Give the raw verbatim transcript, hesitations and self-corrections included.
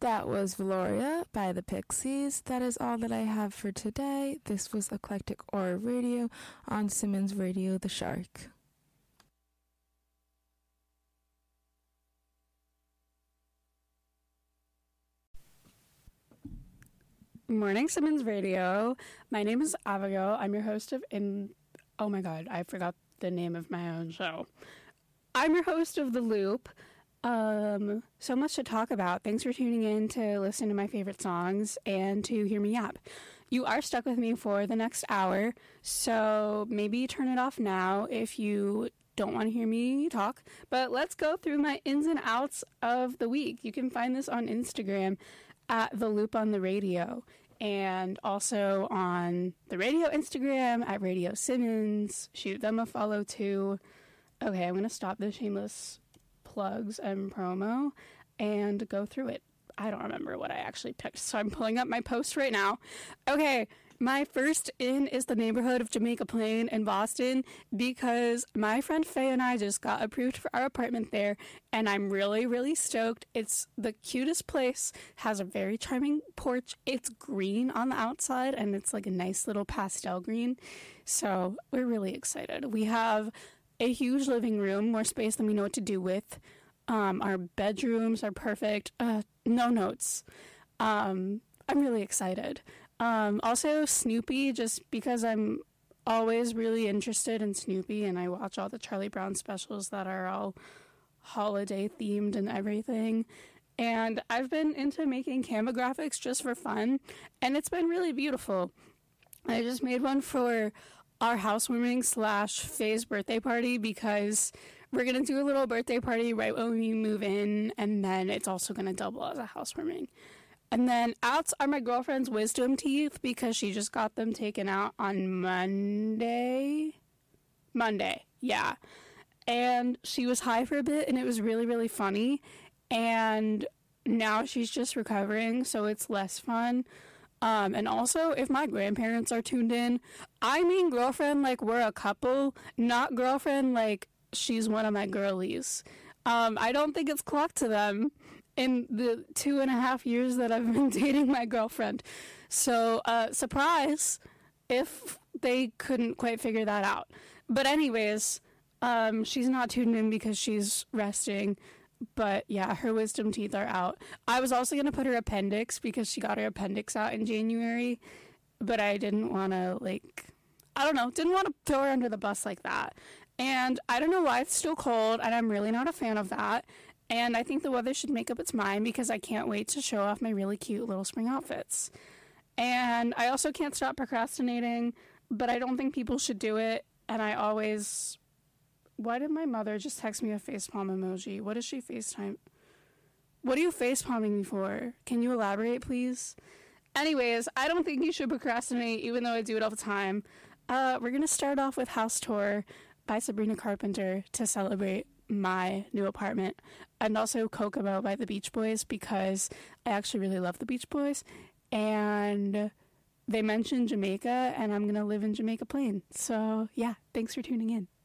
That was Valoria by the Pixies. That is all that I have for today. This was Eclectic Aura Radio on Simmons Radio The Shark. Morning, Simmons Radio. My name is Abigail. I'm your host of In... Oh my god, I forgot the name of my own show. I'm your host of The Loop. Um, so much to talk about. Thanks for tuning in to listen to my favorite songs and to hear me yap. You are stuck with me for the next hour, so maybe turn it off now if you don't want to hear me talk. But let's go through my ins and outs of the week. You can find this on Instagram at The Loop on the Radio, and also on the radio Instagram at Radio Simmons. Shoot them a follow too. Okay, I'm going to stop the shameless plugs and promo and go through it. I don't remember what I actually picked, so I'm pulling up my post right now. Okay, my first in is the neighborhood of Jamaica Plain in Boston because my friend Faye and I just got approved for our apartment there, and I'm really, really stoked. It's the cutest place, has a very charming porch. It's green on the outside, and it's like a nice little pastel green, so we're really excited. We have a huge living room, more space than we know what to do with. Um, our bedrooms are perfect. Uh, no notes. Um, I'm really excited. Um, also, Snoopy, just because I'm always really interested in Snoopy and I watch all the Charlie Brown specials that are all holiday themed and everything. And I've been into making Canva graphics just for fun, and it's been really beautiful. I just made one for our housewarming slash Faye's birthday party because we're going to do a little birthday party right when we move in, and then it's also going to double as a housewarming. And then outs are my girlfriend's wisdom teeth because she just got them taken out on Monday. Monday, yeah. And she was high for a bit, and it was really, really funny. And now she's just recovering, so it's less fun. Um, and also, if my grandparents are tuned in, I mean girlfriend like we're a couple, not girlfriend like she's one of my girlies. Um, I don't think it's clocked to them in the two and a half years that I've been dating my girlfriend. So, uh, surprise if they couldn't quite figure that out. But anyways, um, she's not tuned in because she's resting. But yeah, her wisdom teeth are out. I was also going to put her appendix because she got her appendix out in January. But I didn't want to, like, I don't know, didn't want to throw her under the bus like that. And I don't know why it's still cold, and I'm really not a fan of that. And I think the weather should make up its mind because I can't wait to show off my really cute little spring outfits. And I also can't stop procrastinating, but I don't think people should do it. And I always... Why did my mother just text me a facepalm emoji? What is she FaceTime? What are you facepalming me for? Can you elaborate, please? Anyways, I don't think you should procrastinate, even though I do it all the time. Uh, we're going to start off with House Tour by Sabrina Carpenter to celebrate my new apartment, and also Kokomo by the Beach Boys because I actually really love the Beach Boys, and they mentioned Jamaica, and I'm going to live in Jamaica Plain. So, yeah, thanks for tuning in.